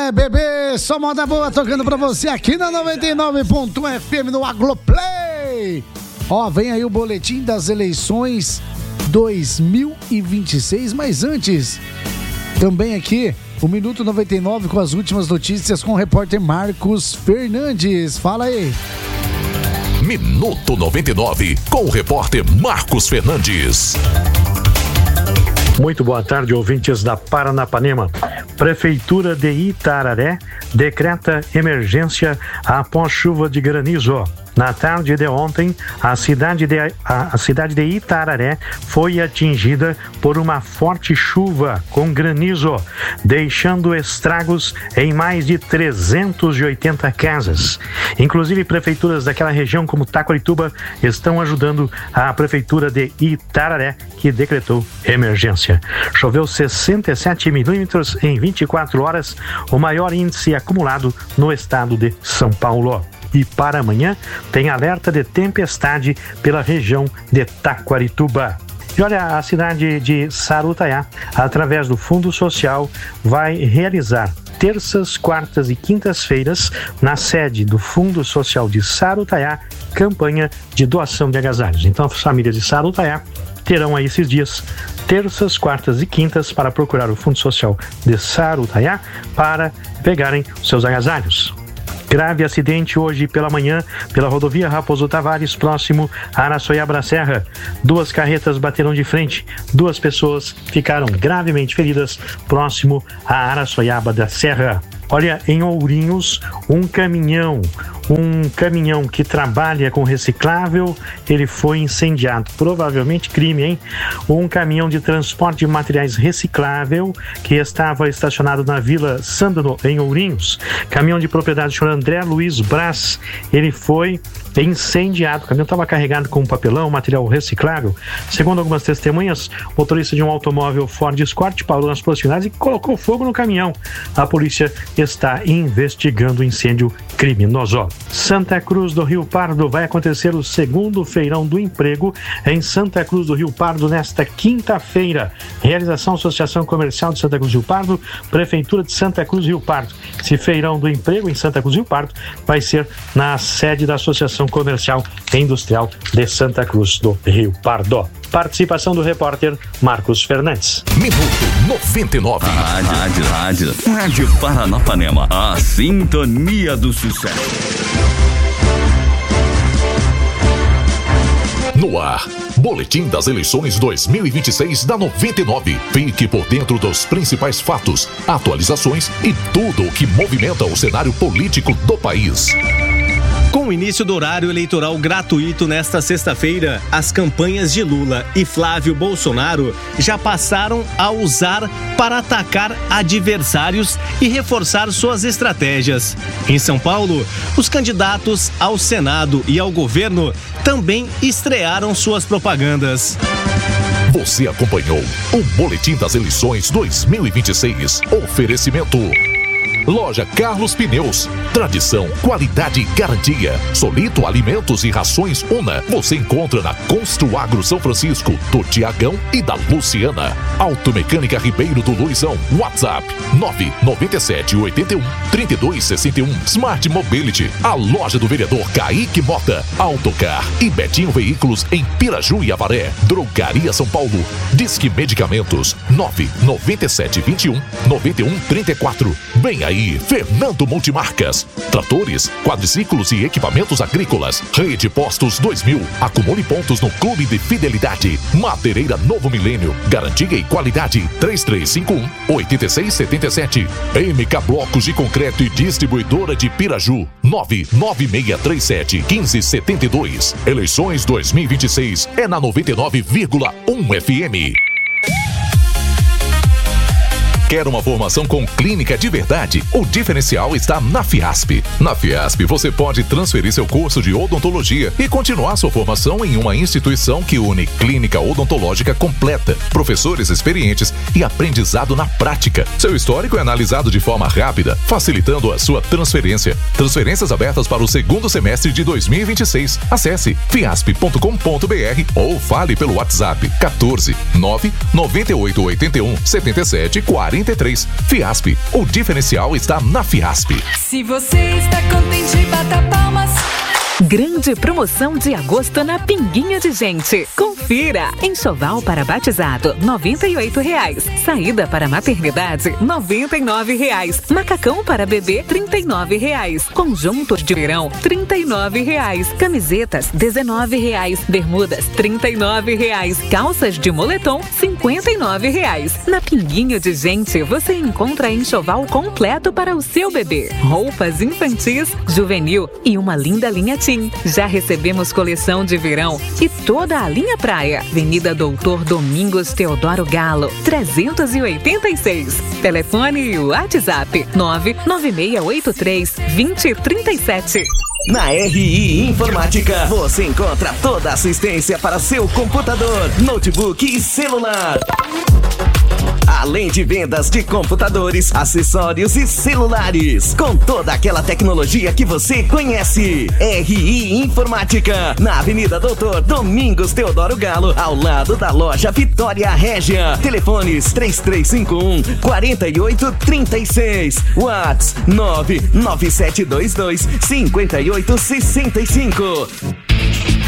bebê, só moda boa tocando pra você aqui na 99.1 FM no Agloplay. Ó, vem aí o boletim das eleições 2026, mas antes, também aqui, o Minuto 99 com as últimas notícias com o repórter Marcos Fernandes. Fala aí. Minuto 99 com o repórter Marcos Fernandes. Muito boa tarde, ouvintes da Paranapanema. Prefeitura de Itararé decreta emergência após chuva de granizo. Na tarde de ontem, a cidade de Itararé foi atingida por uma forte chuva com granizo, deixando estragos em mais de 380 casas. Inclusive, prefeituras daquela região, como Taquarituba, estão ajudando a prefeitura de Itararé, que decretou emergência. Choveu 67 milímetros em 24 horas, o maior índice acumulado no estado de São Paulo. E para amanhã tem alerta de tempestade pela região de Taquarituba. E olha, a cidade de Sarutaiá, através do Fundo Social, vai realizar terças, quartas e quintas-feiras, na sede do Fundo Social de Sarutaiá, campanha de doação de agasalhos. Então, as famílias de Sarutaiá terão aí esses dias, terças, quartas e quintas, para procurar o Fundo Social de Sarutaiá para pegarem seus agasalhos. Grave acidente hoje pela manhã pela rodovia Raposo Tavares, próximo a Araçoiaba da Serra. 2 carretas bateram de frente, 2 pessoas ficaram gravemente feridas próximo a Araçoiaba da Serra. Olha, em Ourinhos, um caminhão que trabalha com reciclável, ele foi incendiado. Provavelmente crime, hein? Um caminhão de transporte de materiais reciclável que estava estacionado na Vila Sândalo, em Ourinhos. Caminhão de propriedade do senhor André Luiz Brás, ele foi incendiado. O caminhão estava carregado com papelão, material reciclável. Segundo algumas testemunhas, o motorista de um automóvel Ford Escort parou nas proximidades e colocou fogo no caminhão. A polícia está investigando o incêndio criminoso. Santa Cruz do Rio Pardo, vai acontecer o segundo feirão do emprego em Santa Cruz do Rio Pardo nesta quinta-feira. Realização Associação Comercial de Santa Cruz do Rio Pardo, Prefeitura de Santa Cruz do Rio Pardo. Esse feirão do emprego em Santa Cruz do Rio Pardo vai ser na sede da Associação Comercial e Industrial de Santa Cruz do Rio Pardo. Participação do repórter Marcos Fernandes. Minuto 99. Rádio Paranapanema, a sintonia do sucesso. No ar, Boletim das Eleições 2026 da 99. Fique por dentro dos principais fatos, atualizações e tudo o que movimenta o cenário político do país. Com o início do horário eleitoral gratuito nesta sexta-feira, as campanhas de Lula e Flávio Bolsonaro já passaram a usar para atacar adversários e reforçar suas estratégias. Em São Paulo, os candidatos ao Senado e ao governo também estrearam suas propagandas. Você acompanhou o Boletim das Eleições 2026. Oferecimento: Loja Carlos Pneus, tradição, qualidade e garantia. Solito Alimentos e Rações Una, você encontra na Construagro São Francisco, do Tiagão e da Luciana. Automecânica Ribeiro do Luizão, WhatsApp 997 81 32 61. Smart Mobility, a loja do vereador Kaique Mota. Autocar e Betinho Veículos em Piraju e Avaré. Drogaria São Paulo, Disque Medicamentos 997 21 91 34. Vem aí, Fernando Multimarcas. Tratores, quadriciclos e equipamentos agrícolas. Rede Postos 2000. Acumule pontos no Clube de Fidelidade. Madeireira Novo Milênio. Garantia e qualidade. 3351-8677. MK Blocos de Concreto e Distribuidora de Piraju. 99637-1572. Eleições 2026 é na 99,1 FM. Quer uma formação com clínica de verdade? O diferencial está na Fiasp. Na Fiasp, você pode transferir seu curso de odontologia e continuar sua formação em uma instituição que une clínica odontológica completa, professores experientes e aprendizado na prática. Seu histórico é analisado de forma rápida, facilitando a sua transferência. Transferências abertas para o segundo semestre de 2026. Acesse fiasp.com.br ou fale pelo WhatsApp 14 9 9881 77 40. 33. Fiasp, o diferencial está na Fiasp. Se você está contente, bata palmas. Grande promoção de agosto na Pinguinha de Gente. Confira! Enxoval para batizado, R$ 98,00. Saída para maternidade, R$ 99,00. Macacão para bebê, R$ 39,00. Conjuntos de verão, R$ 39,00. Camisetas, R$ 19,00. Bermudas, R$ 39,00. Calças de moletom, R$ 59,00. Na Pinguinha de Gente, você encontra enxoval completo para o seu bebê. Roupas infantis, juvenil e uma linda linha Tim. Já recebemos coleção de verão e toda a linha praia. Avenida Doutor Domingos Teodoro Galo, 386. Telefone e WhatsApp 99683-2037. Na RI Informática, você encontra toda a assistência para seu computador, notebook e celular. Além de vendas de computadores, acessórios e celulares, com toda aquela tecnologia que você conhece. RI Informática, na Avenida Doutor Domingos Teodoro Galo, ao lado da loja Vitória Régia. Telefones 3351-4836. WhatsApp 99722-5865.